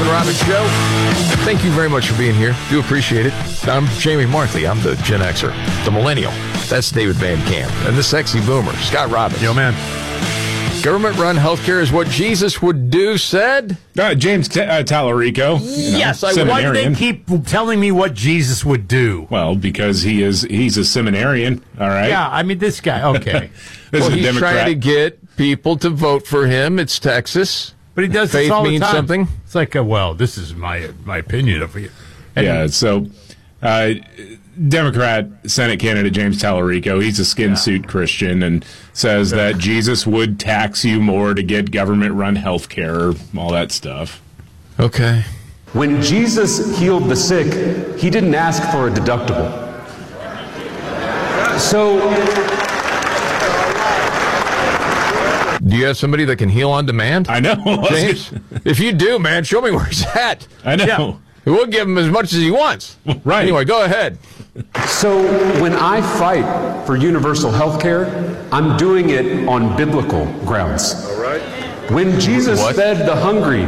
and Robin Show. Thank you very much for being here. Do appreciate it. I'm Jamie Markley. I'm the Gen Xer, the millennial. That's David Van Camp. And the sexy boomer, Scott Robbins. Yo, man. Government-run healthcare is what Jesus would do, said? James Tallarico. Yes. Seminarian. Why do they keep telling me what Jesus would do? Well, because he's a seminarian, all right? Yeah, I mean, this guy, okay. Well, is a he's Democrat. trying to get people to vote for him. It's Texas. But he does Faith this all the means time. something. It's like, well, this is my opinion of it. Yeah, so Democrat Senate candidate James Tallarico, he's a skin suit Christian and says that Jesus would tax you more to get government-run health care, all that stuff. Okay. When Jesus healed the sick, he didn't ask for a deductible. So, Do you have somebody that can heal on demand? I know. James? If you do, man, show me where he's at. I know. We'll give him as much as he wants. Right. Anyway, go ahead. so when I fight for universal health care, I'm doing it on biblical grounds. All right. When Jesus What? fed the hungry